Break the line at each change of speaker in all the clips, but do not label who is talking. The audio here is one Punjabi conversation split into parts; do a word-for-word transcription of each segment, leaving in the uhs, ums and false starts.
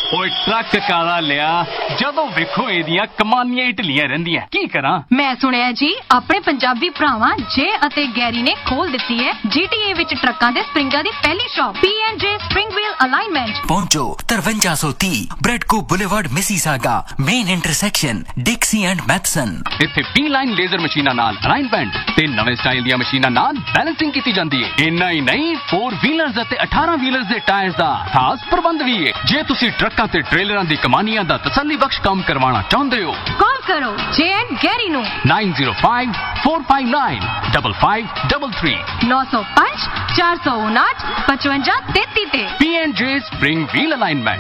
ਓਏ ਟਰੱਕ ਕਾਲਾ ਲਿਆ ਜਦੋਂ ਵੇਖੋ ਇਹਦੀਆਂ ਕਮਾਨੀਆਂ ਢਿੱਲੀਆਂ ਰਹਿੰਦੀਆਂ ਕੀ ਕਰਾਂ।
ਮੈਂ ਸੁਣਿਆ ਜੀ ਆਪਣੇ ਪੰਜਾਬੀ ਭਰਾਵਾਂ ਜੇ ਅਤੇ ਗੈਰੀ ਨੇ ਖੋਲ ਦਿੱਤੀ ਹੈ ਜੀਟੀਏ ਵਿੱਚ ਟਰੱਕਾਂ ਦੇ ਸਪਰਿੰਗਾਂ ਦੀ ਪਹਿਲੀ ਸ਼ਾਪ ਪੀ ਐਂਡ ਜੇ ਸਪਰਿੰਗ ਵੀਲ ਅਲਾਈਨਮੈਂਟ।
ਪਹੁੰਚੋ ਤਰਵੰਜਾ ਸੌ ਤੀਹ ਬ੍ਰੈਡਕੋ boulevard Mississauga main intersection ਡਿਕਸੀ and Matheson.
ਇੱਥੇ ਪੀ ਲਾਈਨ ਲੇਜ਼ਰ ਮਸ਼ੀਨਾਂ ਨਾਲ ਅਲਾਈਨਮੈਂਟ ਤੇ ਨਵੇਂ ਸਟਾਈਲ ਦੀਆਂ ਮਸ਼ੀਨਾਂ ਨਾਲ ਬੈਲੈਂਸਿੰਗ ਕੀਤੀ ਜਾਂਦੀ ਹੈ। ਇੰਨਾ ਹੀ ਨਹੀਂ ਫੋਰ ਵੀਲਰਸ ਅਤੇ ਅਠਾਰਾਂ ਵੀਲਰਸ ਦੇ ਟਾਇਰਸ ਦਾ ਖਾਸ ਪ੍ਰਬੰਧ ਵੀ ਹੈ। ਜੇ ਤੁਸੀਂ ਟਰੱਕਾਂ ਤੇ ਟ੍ਰੇਲਰਾਂ ਦੀ ਕਮਾਨੀਆਂ ਦਾ ਤਸੱਲੀ ਬਖਸ਼ ਕੰਮ ਕਰਵਾਉਣਾ ਚਾਹੁੰਦੇ ਹੋ
ਕਾਲ ਕਰੋ ਜੇ ਐਂਡ ਗੈਰੀ ਨੂੰ
nine zero five four five nine five five three three
ਨੌ ਸੌ ਪੰਜ ਚਾਰ ਸੌ ਉਨਾਹਠ ਪਚਵੰਜਾ ਤੇਤੀ ਤੇ
ਪੀ ਐਂਡ ਜੇ ਸਪਰਿੰਗ ਵੀਲ ਅਲਾਈਨਮੈਂਟ।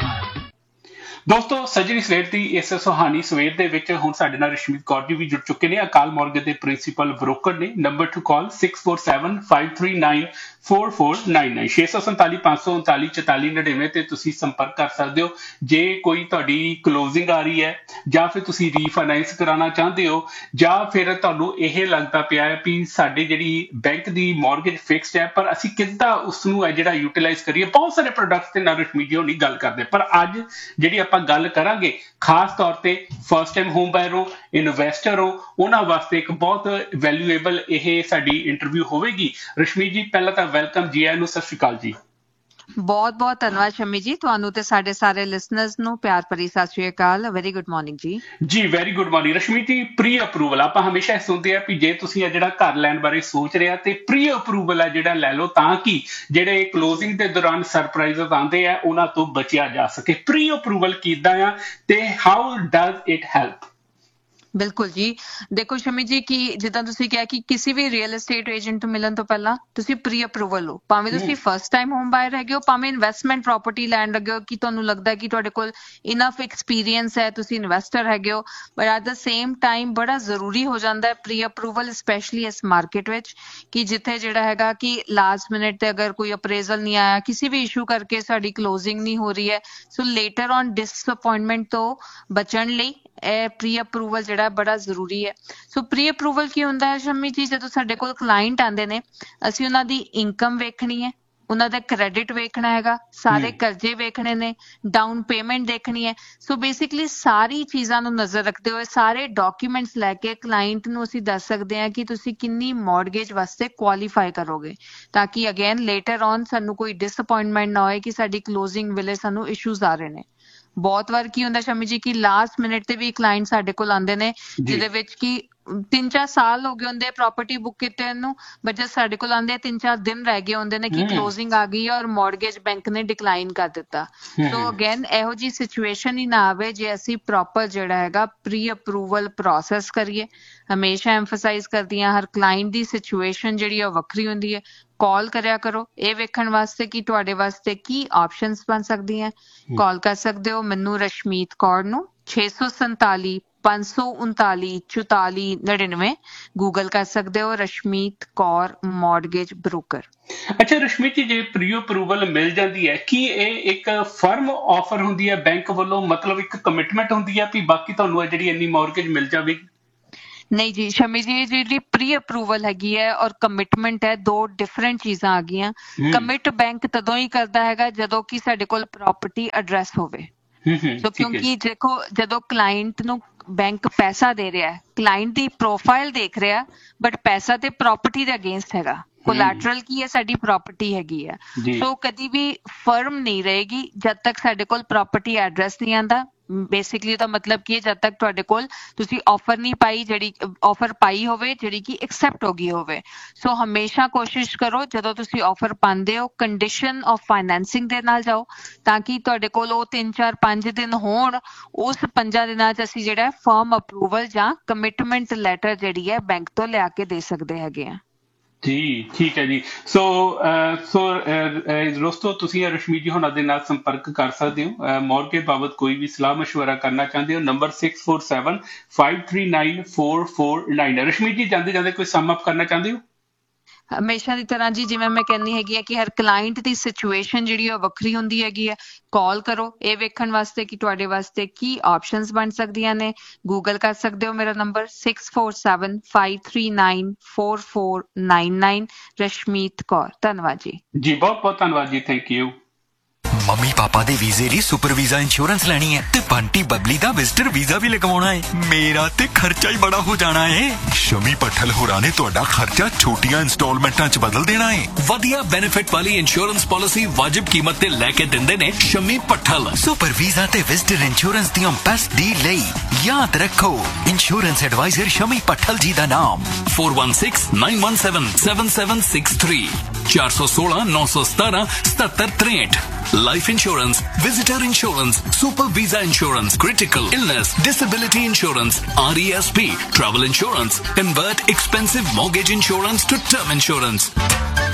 ਦੋਸਤੋ ਸੱਜਣੀ ਸਵੇਰ ਦੀ ਇਸ ਸੁਹਾਣੀ ਸਵੇਰ ਦੇ ਵਿੱਚ ਹੁਣ ਸਾਡੇ ਨਾਲ ਰਸ਼ਮੀਤ ਕੌਰ ਜੀ ਵੀ ਜੁੜ ਚੁੱਕੇ ਨੇ। ਅਕਾਲ ਮੋਰਗੇਜ ਦੇ ਪ੍ਰਿੰਸੀਪਲ ਬ੍ਰੋਕਰ ਨੇ। ਨੰਬਰ ਟੂ ਕਾਲ six four seven five three nine four four nine nine ਛੇ ਸੌ ਸੰਤਾਲੀ ਪੰਜ ਸੌ ਉਨਤਾਲੀ ਚੁਤਾਲੀ ਨੜਿਨਵੇਂ ਤੇ ਤੁਸੀਂ ਸੰਪਰਕ ਕਰ ਸਕਦੇ ਹੋ। ਜੇ ਕੋਈ ਤੁਹਾਡੀ ਕਲੋਜ਼ਿੰਗ ਆ ਰਹੀ ਹੈ ਜਾਂ ਫਿਰ ਤੁਸੀਂ ਰੀਫਾਈਨੈਂਸ ਕਰਾਉਣਾ ਚਾਹੁੰਦੇ ਹੋ ਜਾਂ ਫਿਰ ਤੁਹਾਨੂੰ ਇਹ ਲੱਗਦਾ ਪਿਆ ਹੈ ਵੀ ਸਾਡੀ ਜਿਹੜੀ ਬੈਂਕ ਦੀ ਮੋਰਗੇਜ ਫਿਕਸਡ ਹੈ ਪਰ ਅਸੀਂ ਕਿੱਦਾਂ ਉਸ ਨੂੰ ਹੈ ਜਿਹੜਾ ਯੂਟੀਲਾਈਜ਼ ਕਰੀਏ। ਬਹੁਤ ਸਾਰੇ ਪ੍ਰੋਡਕਟਸ ਤੇ ਨਾਲ ਰਸ਼ਮੀਤ ਜੀ ਹੋਣੀ ਗੱਲ ਕਰਦੇ ਪਰ ਅੱਜ ਜਿਹੜੀ ਆਪਾਂ ਗੱਲ ਕਰਾਂਗੇ ਖਾਸ ਤੌਰ ਤੇ ਫਸਟ ਟਾਈਮ ਹੋਮ ਬਾਇਰ ਹੋ ਇਨਵੈਸਟਰ ਹੋ ਉਹਨਾਂ ਵਾਸਤੇ ਇੱਕ ਬਹੁਤ ਵੈਲਿਊਏਬਲ ਇਹ ਸਾਡੀ ਇੰਟਰਵਿਊ ਹੋਵੇਗੀ। ਰਸ਼ਮੀਤ ਜੀ ਪਹਿਲਾਂ ਤਾਂ ਵੈਲਕਮ ਜੀ ਆਇਆਂ ਨੂੰ। ਸਤਿ ਸ਼੍ਰੀ ਅਕਾਲ ਜੀ।
ਬਹੁਤ ਬਹੁਤ ਧੰਨਵਾਦ ਸ਼ਮੀ ਜੀ ਤੁਹਾਨੂੰ ਤੇ ਸਾਡੇ ਸਾਰੇ ਲਿਸਨਰਸ ਨੂੰ ਪਿਆਰ ਭਰੀ ਸਤਿ ਸ਼੍ਰੀ ਅਕਾਲ। ਵੈਰੀ ਗੁੱਡ ਮਾਰਨਿੰਗ ਜੀ।
ਜੀ ਵੈਰੀ ਗੁੱਡ ਮਾਰਨਿੰਗ। ਰਸ਼ਮੀਤ ਜੀ ਪ੍ਰੀ ਅਪਰੂਵਲ ਆਪਾਂ ਹਮੇਸ਼ਾ ਸੁਣਦੇ ਆ ਵੀ ਜੇ ਤੁਸੀਂ ਇਹ ਜਿਹੜਾ ਘਰ ਲੈਣ ਬਾਰੇ ਸੋਚ ਰਹੇ ਆ ਤੇ ਪ੍ਰੀ ਅਪਰੂਵਲ ਆ ਜਿਹੜਾ ਲੈ ਲਓ ਤਾਂ ਕਿ ਜਿਹੜੇ ਕਲੋਜ਼ਿੰਗ ਦੇ ਦੌਰਾਨ ਸਰਪ੍ਰਾਈਜ਼ਸ ਆਉਂਦੇ ਆ ਉਹਨਾਂ ਤੋਂ ਬਚਿਆ ਜਾ ਸਕੇ। ਪ੍ਰੀ ਅਪਰੂਵਲ ਕਿੱਦਾਂ ਆ ਤੇ ਹਾਊ ਡਜ਼ ਇਟ ਹੈਲਪ?
ਬਿਲਕੁਲ ਜੀ ਦੇਖੋ ਸ਼ਮੀ ਜੀ ਕਿ ਜਿੱਦਾਂ ਤੁਸੀਂ ਕਿਹਾ ਕਿ ਕਿਸੇ ਵੀ ਰੀਅਲ ਏਸਟੇਟ ਏਜੰਟ ਤੋਂ ਮਿਲਣ ਤੋਂ ਪਹਿਲਾਂ ਤੁਸੀਂ ਪ੍ਰੀ ਅਪਰੂਵਲ ਲਓ। ਭਾਵੇਂ ਤੁਸੀਂ ਫਸਟ ਟਾਈਮ ਹੋਮ ਬਾਇਰ ਹੈਗੇ ਹੋ ਭਾਵੇਂ ਇਨਵੈਸਟਮੈਂਟ ਪ੍ਰਾਪਰਟੀ ਲੈਣ ਲੱਗੇ ਹੋ ਕਿ ਤੁਹਾਨੂੰ ਲੱਗਦਾ ਕਿ ਤੁਹਾਡੇ ਕੋਲ ਇਨਫ ਐਕਸਪੀਰੀਅੰਸ ਹੈ ਤੁਸੀਂ ਇਨਵੈਸਟਰ ਹੈਗੇ ਹੋ but at the same time ਬੜਾ ਜ਼ਰੂਰੀ ਹੋ ਜਾਂਦਾ ਹੈ ਪ੍ਰੀ ਅਪਰੂਵਲ ਸਪੈਸ਼ਲੀ ਇਸ ਮਾਰਕੀਟ ਵਿੱਚ ਕਿ ਜਿੱਥੇ ਜਿਹੜਾ ਹੈਗਾ ਕਿ ਲਾਸਟ ਮਿੰਟ ਤੇ ਅਗਰ ਕੋਈ ਅਪਰੇਜ਼ਲ ਨਹੀਂ ਆਇਆ ਕਿਸੇ ਵੀ ਇਸ਼ੂ ਕਰਕੇ ਸਾਡੀ ਕਲੋਜ਼ਿੰਗ ਨਹੀਂ ਹੋ ਰਹੀ ਹੈ ਸੋ ਲੇਟਰ ਔਨ ਡਿਸਅਪਾਇੰਟਮੈਂਟ ਤੋਂ ਬਚਣ ਲਈ ਇਹ ਪ੍ਰੀ ਅਪਰੂਵਲ ਜਿਹੜਾ ਬੜਾ ਜ਼ਰੂਰੀ ਹੈ। ਸੋ ਪ੍ਰੀ ਅਪਰੂਵਲ ਕੀ ਹੁੰਦਾ ਹੈ ਸ਼ਮੀ ਜੀ ਜਦੋਂ ਸਾਡੇ ਕੋਲ ਕਲਾਇੰਟ ਆਉਂਦੇ ਨੇ ਅਸੀਂ ਉਹਨਾਂ ਦੀ ਇਨਕਮ ਵੇਖਣੀ ਹੈ ਉਹਨਾਂ ਦਾ ਕ੍ਰੈਡਿਟ ਵੇਖਣਾ ਹੈਗਾ ਸਾਰੇ ਕਰਜ਼ੇ ਵੇਖਣੇ ਨੇ ਡਾਊਨ ਪੇਮੈਂਟ ਦੇਖਣੀ ਹੈ। ਸੋ ਬੇਸਿਕਲੀ ਸਾਰੀ ਚੀਜ਼ਾਂ ਨੂੰ ਨਜ਼ਰ ਰੱਖਦੇ ਹੋਏ ਸਾਰੇ ਡਾਕੂਮੈਂਟਸ ਲੈ ਕੇ ਕਲਾਇੰਟ ਨੂੰ ਅਸੀਂ ਦੱਸ ਸਕਦੇ ਹਾਂ ਕਿ ਤੁਸੀਂ ਕਿੰਨੀ ਮੌਰਗੇਜ ਵਾਸਤੇ ਕੁਆਲੀਫਾਈ ਕਰੋਗੇ ਤਾਂ ਕਿ ਅਗੇਨ ਲੇਟਰ ਔਨ ਸਾਨੂੰ ਕੋਈ ਡਿਸਅਪਾਇੰਟਮੈਂਟ ਨਾ ਹੋਏ ਕਿ ਸਾਡੀ ਕਲੋਜ਼ਿੰਗ ਵੇਲੇ ਸਾਨੂੰ ਇਸ਼ੂਜ਼ ਆ ਰਹੇ ਨੇ। ਬਹੁਤ ਵਾਰ ਕੀ ਹੁੰਦਾ ਸ਼ਮੀ ਜੀ ਕਿ ਲਾਸਟ ਮਿੰਟ ਤੇ ਵੀ ਕਲਾਇੰਟ ਸਾਡੇ ਕੋਲ ਆਉਂਦੇ ਨੇ ਜਿਹਦੇ ਵਿੱਚ ਕਿ ਤਿੰਨ ਚਾਰ ਸਾਲ ਹੋ ਗਏ ਹੁੰਦੇ ਪ੍ਰੋਪਰਟੀ ਬੁੱਕ ਕੀਤੇ ਨੂੰ ਬਟ ਜਦ ਸਾਡੇ ਕੋਲ ਆਉਂਦੇ ਤਿੰਨ ਚਾਰ ਦਿਨ ਰਹਿ ਗਏ ਹੁੰਦੇ ਨੇ ਕਿ ਕਲੋਜ਼ਿੰਗ ਆ ਗਈ ਔਰ ਮੌਰਗੇਜ ਬੈਂਕ ਨੇ ਡਿਕਲਾਈਨ ਕਰ ਦਿੱਤਾ। ਸੋ ਅਗੇਨ ਇਹੋ ਜਿਹੀ ਸਿਚੁਏਸ਼ਨ ਹੀ ਨਾ ਆਵੇ ਜੇ ਅਸੀਂ ਪ੍ਰੋਪਰ ਜਿਹੜਾ ਹੈਗਾ ਪ੍ਰੀ ਅਪਰੂਵਲ ਪ੍ਰੋਸੈਸ ਕਰੀਏ। ਹਮੇਸ਼ਾ ਐਮਫਸਾਈਜ਼ ਕਰਦੀ ਹਾਂ ਹਰ ਕਲਾਇੰਟ ਦੀ ਸਿਚੁਏਸ਼ਨ ਜਿਹੜੀ ਉਹ ਵੱਖਰੀ ਹੁੰਦੀ ਹੈ। ਕਾਲ ਕਰਿਆ ਕਰੋ ਇਹ ਵੇਖਣ ਵਾਸਤੇ ਕਿ ਤੁਹਾਡੇ ਵਾਸਤੇ ਕੀ ਆਪਸ਼ਨਸ ਬਣ ਸਕਦੀਆਂ। ਕਾਲ ਕਰ ਸਕਦੇ ਹੋ ਮੈਨੂੰ ਰਸ਼ਮੀਤ ਕੌਰ ਨੂੰ ਛੇ ਸੌ ਸੰਤਾਲੀ ਪੰਜ ਸੌ ਉਨਤਾਲੀ ਚੁਤਾਲੀ ਨੜਿਨਵੇਂ ਗੂਗਲ ਕਰ ਸਕਦੇ ਹੋ ਰਸ਼ਮੀਤ ਕੌਰ ਮੌਰਗੇਜ ਬ੍ਰੋਕਰ।
ਅੱਛਾ ਰਸ਼ਮੀਤ ਜੀ ਜੇ ਪ੍ਰੀ ਅਪਰੂਵਲ ਮਿਲ ਜਾਂਦੀ ਹੈ ਕੀ ਇਹ ਇੱਕ ਫਰਮ ਆਫਰ ਹੁੰਦੀ ਹੈ ਬੈਂਕ ਵੱਲੋਂ ਮਤਲਬ ਇੱਕ ਕਮਿਟਮੈਂਟ ਹੁੰਦੀ ਹੈ ਵੀ ਬਾਕੀ ਤੁਹਾਨੂੰ ਜਿਹੜੀ ਇੰਨੀ ਮੌਰਗੇਜ ਮਿਲ ਜਾਵੇਗੀ?
ਨਹੀਂ ਜੀ ਸ਼ਮੀ ਜੀ ਜਿਹੜੀ ਪ੍ਰੀ ਅਪਰੂਵਲ ਹੈਗੀ ਹੈ ਔਰ ਕਮਿਟਮੈਂਟ ਹੈ ਦੋ ਡਿਫਰੈਂਟ ਚੀਜ਼ਾਂ ਆ ਗਈਆਂ। ਕਮਿਟ ਬੈਂਕ ਤਦੋਂ ਹੀ ਕਰਦਾ ਹੈਗਾ ਜਦੋਂ ਕਿ ਸਾਡੇ ਕੋਲ ਪ੍ਰਾਪਰਟੀ ਐਡਰੈਸ ਹੋਵੇ। ਸੋ ਕਿਉਂਕਿ ਦੇਖੋ ਜਦੋਂ ਕਲਾਇੰਟ ਨੂੰ ਬੈਂਕ ਪੈਸਾ ਦੇ ਰਿਹਾ ਕਲਾਇੰਟ ਦੀ ਪ੍ਰੋਫਾਈਲ ਦੇਖ ਰਿਹਾ ਬਟ ਪੈਸਾ ਤੇ ਪ੍ਰਾਪਰਟੀ ਦੇ ਅਗੇਂਸਟ ਹੈਗਾ ਕੋਲੈਟਰਲ ਕੀ ਹੈ ਸਾਡੀ ਪ੍ਰਾਪਰਟੀ ਹੈਗੀ ਹੈ। ਸੋ ਕਦੀ ਵੀ ਫਰਮ ਨਹੀਂ ਰਹੇਗੀ ਜਦ ਤੱਕ ਸਾਡੇ ਕੋਲ ਪ੍ਰਾਪਰਟੀ ਐਡਰੈਸ ਨਹੀਂ ਆਉਂਦਾ। ਬੇਸਿਕਲੀ ਉਹਦਾ ਮਤਲਬ ਕੀ ਹੈ ਜਦ ਤੱਕ ਤੁਹਾਡੇ ਕੋਲ ਤੁਸੀਂ ਆਫਰ ਨਹੀਂ ਪਾਈ ਜਿਹੜੀ ਆਫਰ ਪਾਈ ਹੋਵੇ ਜਿਹੜੀ ਕਿ ਐਕਸੈਪਟ ਹੋ ਗਈ ਹੋਵੇ। ਸੋ ਹਮੇਸ਼ਾ ਕੋਸ਼ਿਸ਼ ਕਰੋ ਜਦੋਂ ਤੁਸੀਂ ਆਫਰ ਪਾਉਂਦੇ ਹੋ ਕੰਡੀਸ਼ਨ ਆਫ ਫਾਈਨੈਂਸਿੰਗ ਦੇ ਨਾਲ ਜਾਓ ਤਾਂ ਕਿ ਤੁਹਾਡੇ ਕੋਲ ਉਹ ਤਿੰਨ ਚਾਰ ਪੰਜ ਦਿਨ ਹੋਣ ਉਸ ਪੰਜਾਂ ਦਿਨਾਂ 'ਚ ਅਸੀਂ ਜਿਹੜਾ ਫਰਮ ਅਪਰੂਵਲ ਜਾਂ ਕਮਿਟਮੈਂਟ ਲੈਟਰ ਜਿਹੜੀ ਹੈ ਬੈਂਕ ਤੋਂ ਲਿਆ ਕੇ ਦੇ ਸਕਦੇ ਹੈਗੇ ਆ।
ਜੀ ਠੀਕ ਹੈ ਜੀ। ਸੋ ਸੋ ਦੋਸਤੋ ਤੁਸੀਂ ਰਸ਼ਮੀਤ ਜੀ ਹੁਣਾਂ ਦੇ ਨਾਲ ਸੰਪਰਕ ਕਰ ਸਕਦੇ ਹੋ ਮੌਰਗੇਜ ਬਾਬਤ ਕੋਈ ਵੀ ਸਲਾਹ ਮਸ਼ਵਰਾ ਕਰਨਾ ਚਾਹੁੰਦੇ ਹੋ number six four seven five three nine four four nine। Rashmeet ਜੀ ਜਾਂਦੇ ਜਾਂਦੇ ਕੋਈ ਸਮ ਅਪ ਕਰਨਾ ਚਾਹੁੰਦੇ ਹੋ?
ਹਮੇਸ਼ਾ ਦੀ ਤਰ੍ਹਾਂ ਜੀ ਜਿਵੇਂ ਮੈਂ ਕਹਿੰਦੀ ਹੈਗੀ ਆ ਕਿ ਹਰ ਕਲਾਇੰਟ ਦੀ ਸਿਚੁਏਸ਼ਨ ਜਿਹੜੀ ਉਹ ਵੱਖਰੀ ਹੁੰਦੀ ਹੈਗੀ ਹੈ। ਕਾਲ ਕਰੋ ਇਹ ਵੇਖਣ ਵਾਸਤੇ ਕਿ ਤੁਹਾਡੇ ਵਾਸਤੇ ਕੀ ਆਪਸ਼ਨਸ ਬਣ ਸਕਦੀਆਂ ਨੇ। ਗੂਗਲ ਕਰ ਸਕਦੇ ਹੋ ਮੇਰਾ number six four seven five three nine four four nine nine Rashmeet Kaur. ਧੰਨਵਾਦ ਜੀ।
ਜੀ ਬਹੁਤ ਬਹੁਤ ਧੰਨਵਾਦ ਜੀ। Thank you.
ਮੰਮੀ ਪਾਪਾ ਦੇ ਵੀਜ਼ੇ ਲਈ ਸੁਪਰ ਵੀਜ਼ਾ ਇੰਸ਼ੋਰੈਂਸ ਲੈਣੀ ਹੈ ਤੇ ਬੰਟੀ ਬਬਲੀ ਦਾ ਵਿਜ਼ਟਰ ਵੀਜ਼ਾ ਵੀ ਲਗਵਾਉਣਾ ਹੈ। ਮੇਰਾ ਤੇ ਖਰਚਾ ਹੀ ਬੜਾ ਹੋ ਜਾਣਾ ਹੈ।
ਸ਼ਮੀ ਪੱਠਲ ਹੋਰਾਂ ਨੇ ਤੁਹਾਡਾ ਖਰਚਾ ਛੋਟੀਆਂ ਇੰਸਟਾਲਮੈਂਟਾਂ 'ਚ ਬਦਲ ਦੇਣਾ ਹੈ।
ਵਧੀਆ ਬੈਨੀਫਿਟ ਵਾਲੀ ਇੰਸ਼ੋਰੈਂਸ ਪਾਲਿਸੀ ਵਾਜਿਬ ਕੀਮਤ ਤੇ ਲੈ ਕੇ ਦਿੰਦੇ ਨੇ ਸ਼ਮੀ ਪੱਠਲ।
ਸੁਪਰ ਵੀਜ਼ਾ ਤੇ ਵਿਜ਼ਟਰ ਇੰਸ਼ੋਰੈਂਸ ਦੀਆਂ ਬੈਸਟ ਡੀਲ ਲਈ ਯਾਦ ਰੱਖੋ ਇੰਸ਼ੋਰੈਂਸ ਐਡਵਾਈਜ਼ਰ ਸ਼ਮੀ ਪੱਠਲ ਜੀ ਦਾ ਨਾਮ
four one six nine one seven seven seven six three ਚਾਰ ਸੌ ਸੋਲਾਂ ਨੌ ਸੌ ਸਤਾਰਾਂ ਸਤੱਤਰ ਤਰੇਹਠ। Life insurance, visitor insurance, super visa insurance, critical illness, disability insurance, R E S P, travel insurance. Convert expensive mortgage insurance to term insurance.